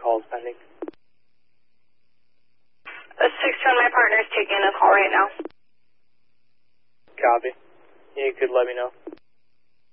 call is pending. 610, my partner is taking a call right now. Copy. You could let me know.